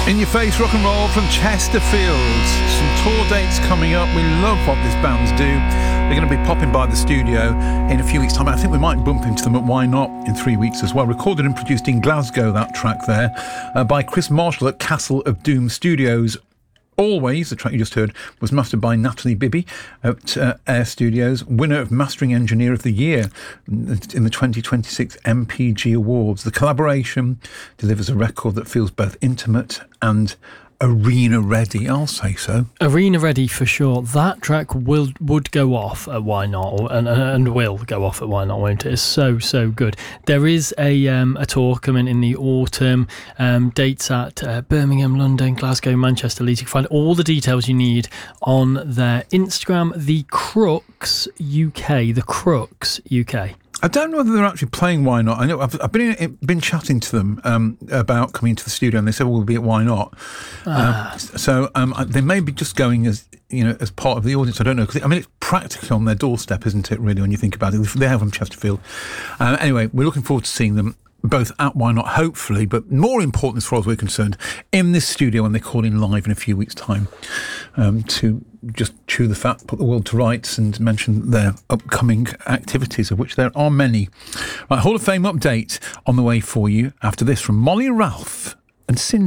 In Your Face rock and roll from Chesterfield. Some tour dates coming up. We love what these bands do. They're going to be popping by the studio in a few weeks' time. I think we might bump into them at Why Not in 3 weeks as well. Recorded and produced in Glasgow, that track there, by Chris Marshall at Castle of Doom Studios. Always, the track you just heard, was mastered by Natalie Bibby at Air Studios, winner of Mastering Engineer of the Year in the 2026 MPG Awards. The collaboration delivers a record that feels both intimate and arena ready, I'll say so. Arena ready for sure. That track would go off at Why Not, and will go off at Why Not, won't it? It's so good. There is a tour coming in the autumn. Dates at Birmingham, London, Glasgow, Manchester, Leeds. You can find all the details you need on their Instagram, The Crooks UK. The Crooks UK. I don't know whether they're actually playing Why Not. I know I've been chatting to them about coming into the studio, and they said, "Well, we'll be at Why Not." So they may be just going as as part of the audience. I don't know, because it's practically on their doorstep, isn't it? Really, when you think about it, they have from Chesterfield. Anyway, we're looking forward to seeing them both at Why Not, hopefully, but more important as far as we're concerned, in this studio when they call in live in a few weeks' time, to just chew the fat, put the world to rights, and mention their upcoming activities, of which there are many. Right, Hall of Fame update on the way for you after this from Molly Ralph and Cindy.